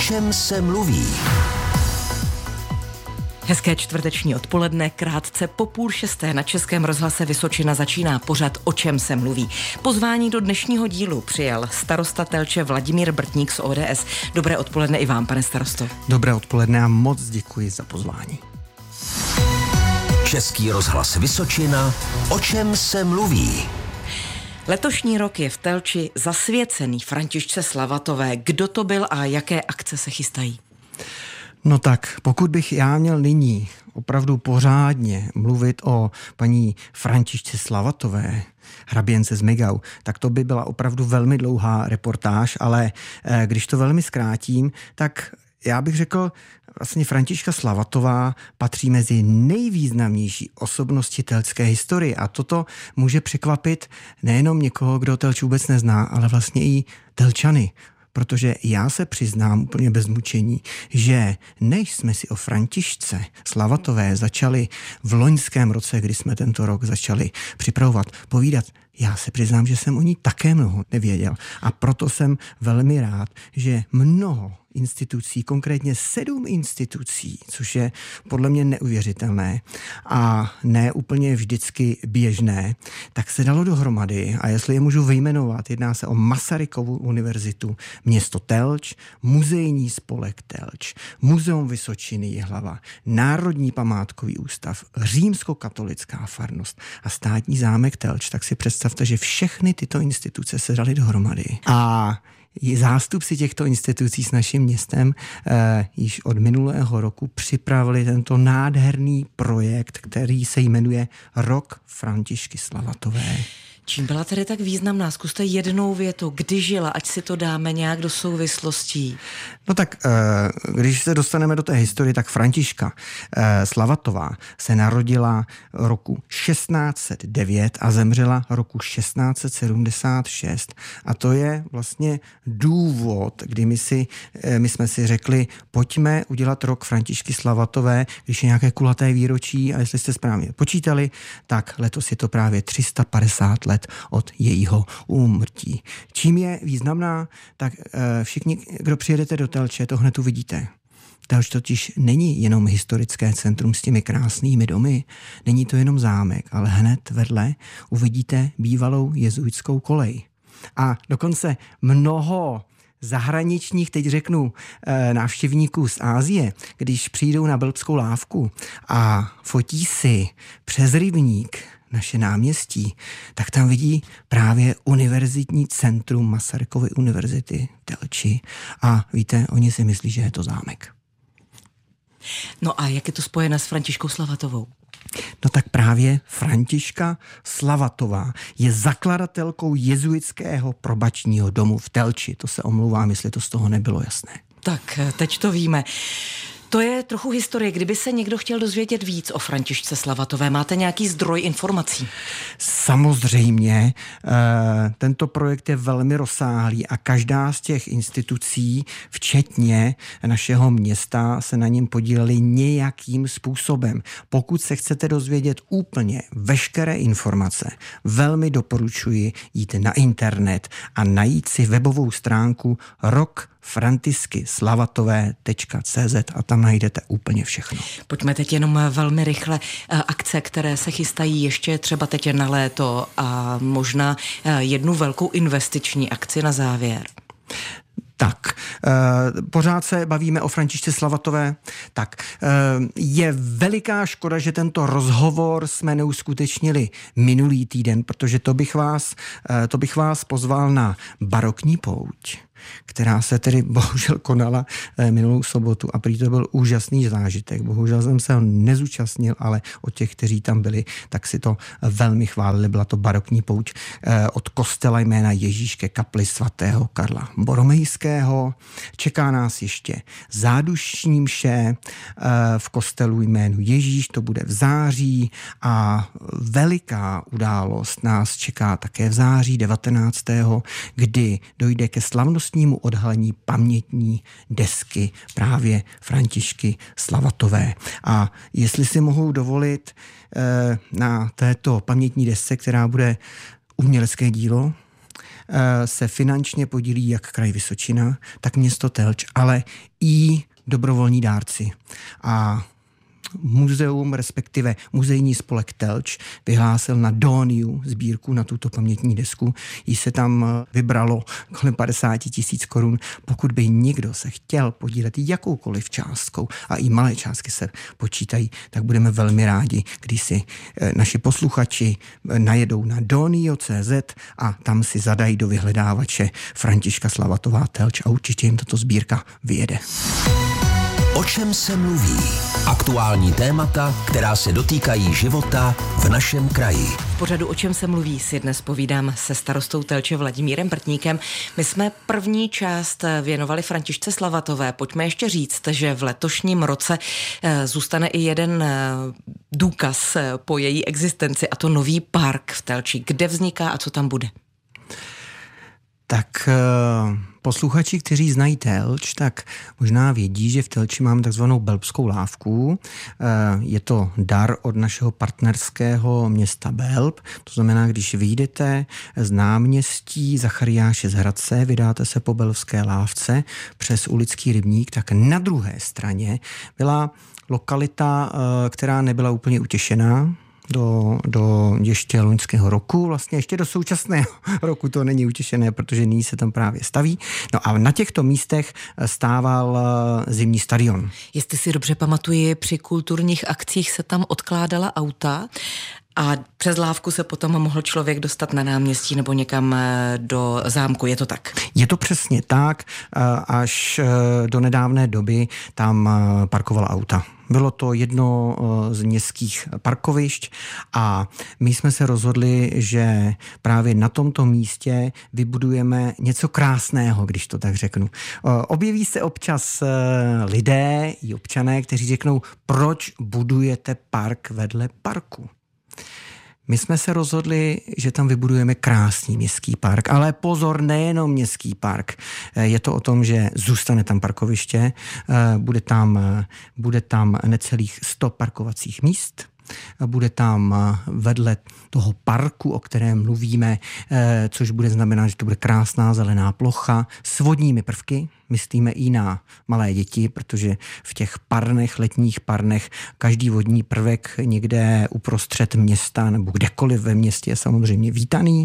čem se mluví? Hezké čtvrteční odpoledne, krátce po 5:30 na Českém rozhlase Vysočina začíná pořad O čem se mluví. Pozvání do dnešního dílu přijal starosta Telče Vladimír Brtník z ODS. Dobré odpoledne i vám, pane starosto. Dobré odpoledne a moc děkuji za pozvání. Český rozhlas Vysočina. O čem se mluví? Letošní rok je v Telči zasvěcený Františce Slavatové. Kdo to byl a jaké akce se chystají? No tak, pokud bych já měl nyní opravdu pořádně mluvit o paní Františce Slavatové, hraběnce z Migau, tak to by byla opravdu velmi dlouhá reportáž, ale když to velmi zkrátím, tak já bych řekl, vlastně Františka Slavatová patří mezi nejvýznamnější osobnosti telčské historie a toto může překvapit nejenom někoho, kdo Telč vůbec nezná, ale vlastně i Telčany. Protože já se přiznám úplně bez mučení, že než jsme si o Františce Slavatové začali v loňském roce, kdy jsme tento rok začali připravovat, povídat, já se přiznám, že jsem o ní také mnoho nevěděl. A proto jsem velmi rád, že mnoho institucí, konkrétně 7 institucí, což je podle mě neuvěřitelné a ne úplně vždycky běžné, tak se dalo dohromady a jestli je můžu vyjmenovat, jedná se o Masarykovu univerzitu, město Telč, muzejní spolek Telč, Muzeum Vysočiny Jihlava, Národní památkový ústav, Římskokatolická farnost a Státní zámek Telč, tak si představte, že všechny tyto instituce se daly dohromady. A zástupci těchto institucí s naším městem již od minulého roku připravili tento nádherný projekt, který se jmenuje Rok Františky Slavatové. Čím byla tedy tak významná? Zkuste jednou větu, kdy žila, ať si to dáme nějak do souvislostí. No tak, když se dostaneme do té historie, tak Františka Slavatová se narodila roku 1609 a zemřela roku 1676. A to je vlastně důvod, kdy my jsme si řekli, pojďme udělat rok Františky Slavatové, když je nějaké kulaté výročí a jestli jste správně počítali, tak letos je to právě 350 let od jejího úmrtí. Čím je významná, tak všichni, kdo přijedete do Telče, to hned uvidíte. Telč totiž není jenom historické centrum s těmi krásnými domy, není to jenom zámek, ale hned vedle uvidíte bývalou jezuitskou kolej. A dokonce mnoho zahraničních, teď řeknu, návštěvníků z Asie, když přijdou na Blbskou lávku a fotí si přes rybník naše náměstí, tak tam vidí právě univerzitní centrum Masarykovy univerzity Telči a víte, oni si myslí, že je to zámek. No a jak je to spojené s Františkou Slavatovou? No tak právě Františka Slavatová je zakladatelkou jezuitského probačního domu v Telči. To se omlouvám, jestli to z toho nebylo jasné. Tak, teď to víme. To je trochu historie. Kdyby se někdo chtěl dozvědět víc o Františce Slavatové, máte nějaký zdroj informací? Samozřejmě, tento projekt je velmi rozsáhlý a každá z těch institucí, včetně našeho města, se na něm podíleli nějakým způsobem. Pokud se chcete dozvědět úplně veškeré informace, velmi doporučuji jít na internet a najít si webovou stránku rokfrantiškyslavatové.cz a tam najdete úplně všechno. Pojďme teď jenom velmi rychle. Akce, které se chystají ještě třeba teď na léto a možná jednu velkou investiční akci na závěr. Tak, pořád se bavíme o Františce Slavatové. Tak, je veliká škoda, že tento rozhovor jsme neuskutečnili minulý týden, protože to bych vás pozval na barokní pouť, která se tedy bohužel konala minulou sobotu a prý to byl úžasný zážitek. Bohužel jsem se ho nezúčastnil, ale od těch, kteří tam byli, tak si to velmi chválili. Byla to barokní pouť od kostela jména Ježíš ke kapli svatého Karla Boromejského. Čeká nás ještě zádušní mše v kostelu jménu Ježíš, to bude v září a veliká událost nás čeká také v září 19., kdy dojde ke slavnostnímu odhalení pamětní desky právě Františky Slavatové. A jestli si mohu dovolit, na této pamětní desce, která bude umělecké dílo, se finančně podílí jak kraj Vysočina, tak město Telč, ale i dobrovolní dárci. A muzeum, respektive muzejní spolek Telč vyhlásil na Doniu sbírku na tuto pamětní desku. Jí se tam vybralo kolem 50 000 korun. Pokud by někdo se chtěl podílet jakoukoliv částkou, a i malé částky se počítají, tak budeme velmi rádi, když si naši posluchači najedou na donio.cz a tam si zadají do vyhledávače Františka Slavatová Telč a určitě jim tato sbírka vyjede. O čem se mluví? Aktuální témata, která se dotýkají života v našem kraji. V pořadu O čem se mluví si dnes povídám se starostou Telče Vladimírem Brtníkem. My jsme první část věnovali Františce Slavatové. Pojďme ještě říct, že v letošním roce zůstane i jeden důkaz po její existenci, a to nový park v Telči. Kde vzniká a co tam bude? Tak posluchači, kteří znají Telč, tak možná vědí, že v Telči máme takzvanou Belbskou lávku. Je to dar od našeho partnerského města Belb. To znamená, když vyjdete z náměstí Zachariáše z Hradce, vydáte se po Belbské lávce přes ulický rybník, tak na druhé straně byla lokalita, která nebyla úplně utěšená. Do ještě loňského roku, vlastně ještě do současného roku to není utěšené, protože nyní se tam právě staví. No a na těchto místech stával zimní stadion. Jestli si dobře pamatuji, při kulturních akcích se tam odkládala auta a přes lávku se potom mohl člověk dostat na náměstí nebo někam do zámku. Je to tak? Je to přesně tak. Až do nedávné doby tam parkovala auta. Bylo to jedno z městských parkovišť a my jsme se rozhodli, že právě na tomto místě vybudujeme něco krásného, když to tak řeknu. Objeví se občas lidé i občané, kteří řeknou, proč budujete park vedle parku? My jsme se rozhodli, že tam vybudujeme krásný městský park, ale pozor, nejenom městský park. Je to o tom, že zůstane tam parkoviště, bude tam necelých 100 parkovacích míst, bude tam vedle toho parku, o kterém mluvíme, což bude znamenat, že to bude krásná zelená plocha s vodními prvky. Myslíme i na malé děti, protože v těch parnech, letních parnech, každý vodní prvek někde uprostřed města nebo kdekoliv ve městě je samozřejmě vítaný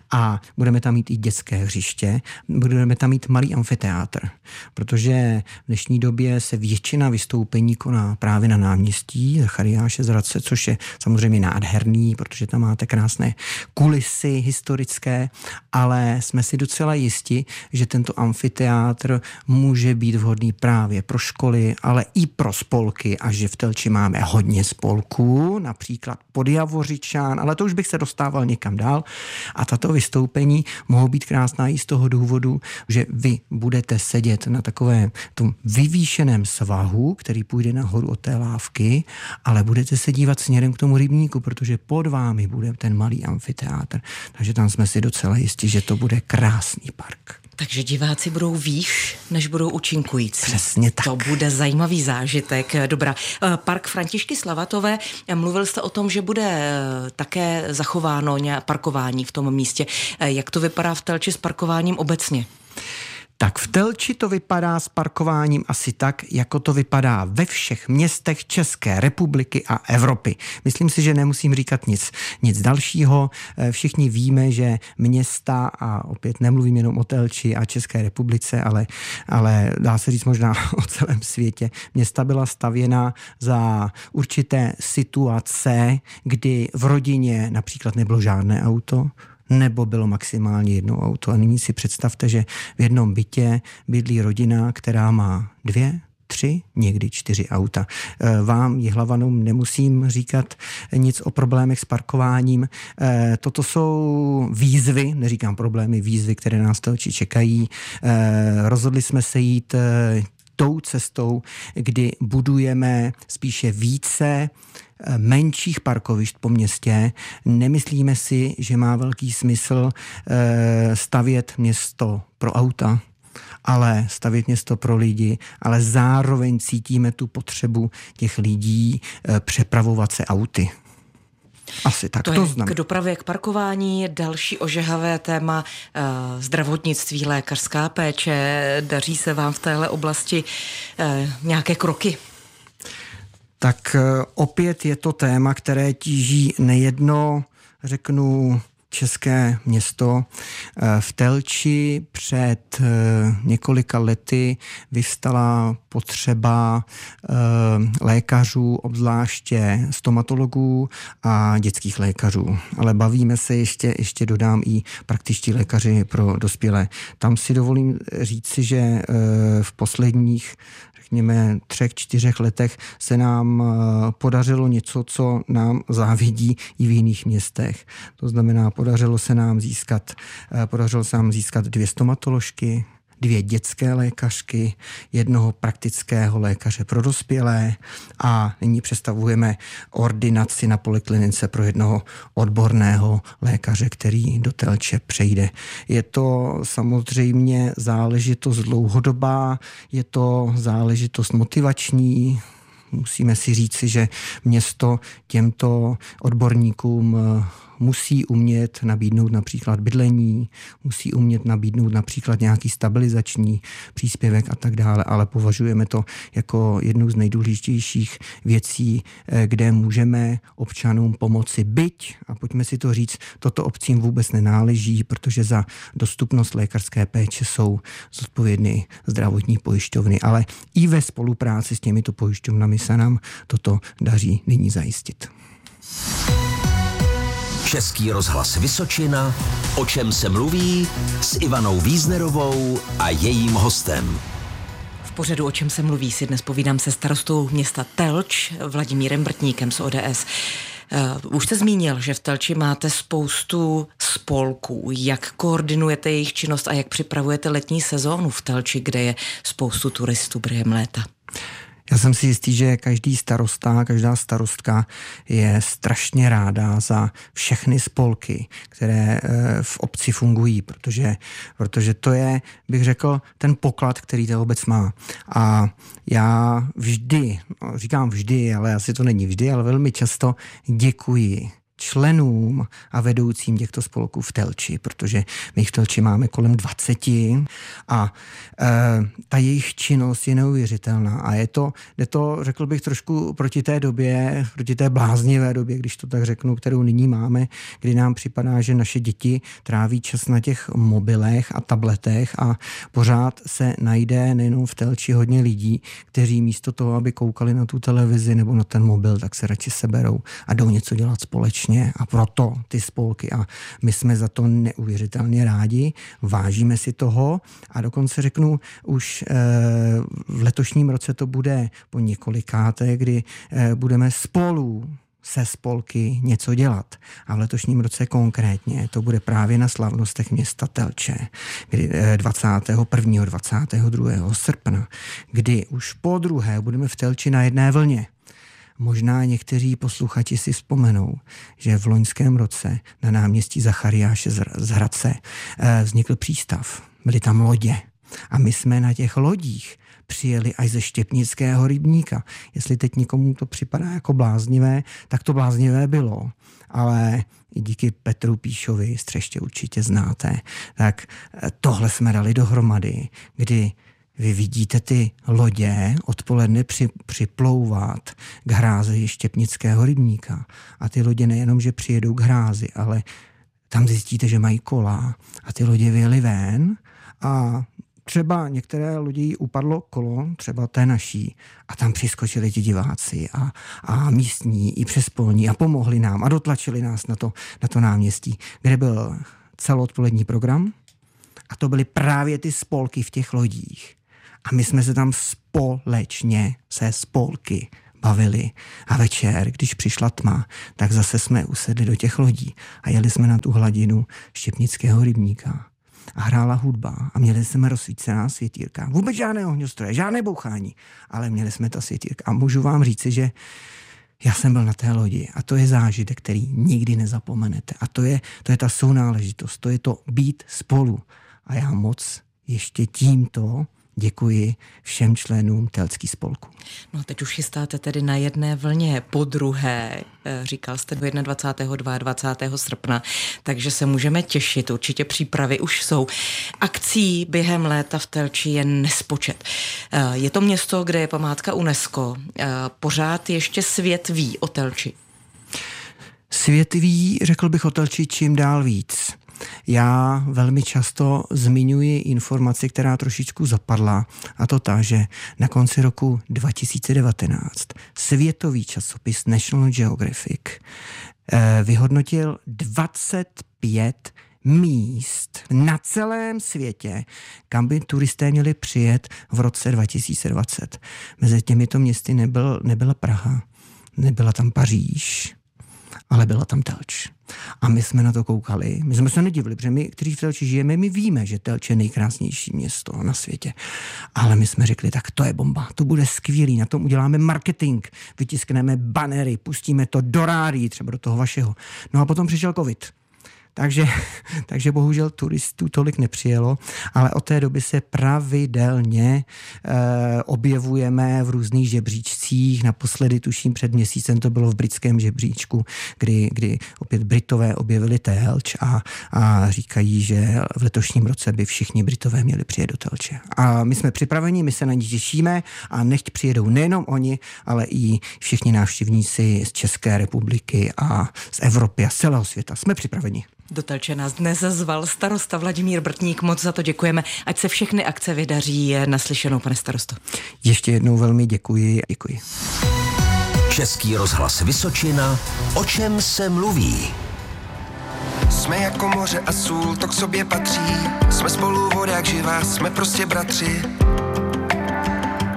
a budeme tam mít i dětské hřiště, budeme tam mít malý amfiteátr, protože v dnešní době se většina vystoupení koná právě na náměstí Zachariáše z Hradce, což je samozřejmě nádherný, protože tam máte krásné kulisy historické, ale jsme si docela jisti, že tento amfiteátr může být vhodný právě pro školy, ale i pro spolky a že v Telči máme hodně spolků, například Podjavořičan, ale to už bych se dostával někam dál a tato vystoupení mohou být krásná i z toho důvodu, že vy budete sedět na takovém tom vyvýšeném svahu, který půjde nahoru od té lávky, ale budete se dívat směrem k tomu rybníku, protože pod vámi bude ten malý amfiteátr. Takže tam jsme si docela jistí, že to bude krásný park. Takže diváci budou výš, než budou účinkující. Přesně tak. To bude zajímavý zážitek. Dobrá. Park Františky Slavatové. Mluvil jste o tom, že bude také zachováno parkování v tom místě. Jak to vypadá v Telči s parkováním obecně? Tak v Telči to vypadá s parkováním asi tak, jako to vypadá ve všech městech České republiky a Evropy. Myslím si, že nemusím říkat nic dalšího. Všichni víme, že města, a opět nemluvím jenom o Telči a České republice, ale dá se říct možná o celém světě, města byla stavěna za určité situace, kdy v rodině například nebylo žádné auto, nebo bylo maximálně jedno auto. A nyní si představte, že v jednom bytě bydlí rodina, která má 2, 3, někdy 4 auta. Vám, Jihlavanům, nemusím říkat nic o problémech s parkováním. Toto jsou výzvy, neříkám problémy, výzvy, které nás v Telči čekají. Rozhodli jsme se jít tou cestou, kdy budujeme spíše více menších parkovišť po městě. Nemyslíme si, že má velký smysl stavět město pro auta, ale stavět město pro lidi, ale zároveň cítíme tu potřebu těch lidí přepravovat se auty. Asi tak to to je znamená. K dopravě, k parkování, další ožehavé téma zdravotnictví, lékařská péče. Daří se vám v téhle oblasti nějaké kroky? Tak opět je to téma, které tíží nejedno, řeknu, české město. V Telči před několika lety vyvstala potřeba lékařů, obzvláště stomatologů a dětských lékařů. Ale bavíme se ještě dodám i praktičtí lékaři pro dospělé. Tam si dovolím říci, že v posledních řekněme 3-4 letech se nám podařilo něco, co nám závidí i v jiných městech. To znamená, podařilo se nám získat 2 stomatoložky, 2 dětské lékařky, 1 praktického lékaře pro dospělé a nyní představujeme ordinaci na poliklinice pro 1 odborného lékaře, který do Telče přejde. Je to samozřejmě záležitost dlouhodobá, je to záležitost motivační. Musíme si říci, že město těmto odborníkům musí umět nabídnout například bydlení, musí umět nabídnout například nějaký stabilizační příspěvek a tak dále, ale považujeme to jako jednu z nejdůležitějších věcí, kde můžeme občanům pomoci. Byť, a pojďme si to říct, toto obcím vůbec nenáleží, protože za dostupnost lékařské péče jsou zodpovědné zdravotní pojišťovny, ale i ve spolupráci s těmito pojišťovnami se nám toto daří nyní zajistit. Český rozhlas Vysočina, o čem se mluví, s Ivanou Víznerovou a jejím hostem. V pořadu O čem se mluví si dnes povídám se starostou města Telč Vladimírem Brtníkem z ODS. Už jste zmínil, že v Telči máte spoustu spolků. Jak koordinujete jejich činnost a jak připravujete letní sezónu v Telči, kde je spoustu turistů během léta? Já jsem si jistý, že každý starosta, každá starostka je strašně ráda za všechny spolky, které v obci fungují, protože to je, bych řekl, ten poklad, který ta obec má. A já říkám vždy, ale asi to není vždy, ale velmi často děkuji členům a vedoucím těchto spolků v Telči, protože my v Telči máme kolem 20 a ta jejich činnost je neuvěřitelná a jde to, řekl bych, trošku proti té době, proti té bláznivé době, když to tak řeknu, kterou nyní máme, kdy nám připadá, že naše děti tráví čas na těch mobilech a tabletech a pořád se najde nejenom v Telči hodně lidí, kteří místo toho, aby koukali na tu televizi nebo na ten mobil, tak se radši seberou a jdou něco dělat společně. A proto ty spolky a my jsme za to neuvěřitelně rádi, vážíme si toho a dokonce řeknu, už v letošním roce to bude po několikáté, kdy budeme spolu se spolky něco dělat. A v letošním roce konkrétně to bude právě na slavnostech města Telče, kdy 21. 22. srpna, kdy už po druhé budeme v Telči na jedné vlně. Možná někteří posluchači si vzpomenou, že v loňském roce na náměstí Zachariáše z Hradce vznikl přístav. Byly tam lodě. A my jsme na těch lodích přijeli až ze Štěpnického rybníka. Jestli teď někomu to připadá jako bláznivé, tak to bláznivé bylo. Ale i díky Petru Píšovi, Střeště určitě znáte, tak tohle jsme dali dohromady, kdy vy vidíte ty lodě odpoledne připlouvat k hrázi Štěpnického rybníka. A ty lodě nejenom, že přijedou k hrázi, ale tam zjistíte, že mají kola a ty lodě vyjeli ven a třeba některé lodi upadlo kolo, třeba té naší, a tam přiskočili ti diváci a místní i přespolní a pomohli nám a dotlačili nás na to náměstí, kde byl celoodpolední program a to byly právě ty spolky v těch lodích. A my jsme se tam společně se spolky bavili. A večer, když přišla tma, tak zase jsme usedli do těch lodí a jeli jsme na tu hladinu Štěpnického rybníka. A hrála hudba a měli jsme rozsvícená světýrka. Vůbec žádné ohňostroje, žádné bouchání, ale měli jsme ta světýrka. A můžu vám říci, že já jsem byl na té lodi a to je zážitek, který nikdy nezapomenete. A to je ta sounáležitost, to je to být spolu. A já moc ještě tímto děkuji všem členům Telčský spolku. No teď už chystáte tedy na jedné vlně podruhé, říkal jste 21. 22. srpna, takže se můžeme těšit, určitě přípravy už jsou. Akcí během léta v Telči je nespočet. Je to město, kde je památka UNESCO. Pořád ještě svět ví o Telči. Svět ví, řekl bych o Telči čím dál víc. Já velmi často zmiňuji informaci, která trošičku zapadla, a to ta, že na konci roku 2019 světový časopis National Geographic vyhodnotil 25 míst na celém světě, kam by turisté měli přijet v roce 2020. Mezi těmito městy nebyla Praha, nebyla tam Paříž, ale byla tam Telč. A my jsme na to koukali, my jsme se nedivili, protože my, kteří v Telči žijeme, my víme, že Telč je nejkrásnější město na světě. Ale my jsme řekli, tak to je bomba, to bude skvělý, na tom uděláme marketing, vytiskneme banery, pustíme to do rádií, třeba do toho vašeho. No a potom přišel covid. Takže bohužel turistů tolik nepřijelo, ale od té doby se pravidelně objevujeme v různých žebříčcích. Naposledy tuším před měsícem to bylo v britském žebříčku, kdy opět Britové objevili Telč a říkají, že v letošním roce by všichni Britové měli přijet do Telče. A my jsme připraveni, my se na ní těšíme a nechť přijedou nejenom oni, ale i všichni návštěvníci z České republiky a z Evropy a z celého světa. Jsme připraveni. Do Telče nás dnes zval starosta Vladimír Brtník, moc za to děkujeme, ať se všechny akce vydaří. Naslyšenou, pane starosto. Ještě jednou velmi děkuji. Český rozhlas Vysočina, o čem se mluví? Jsme jako moře a sůl, to k sobě patří. Jsme spolu voda jak živá, jsme prostě bratři.